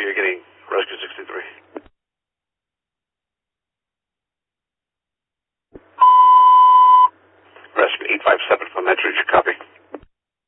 you're getting Rescue 63. Rescue 857 from Metridge, copy.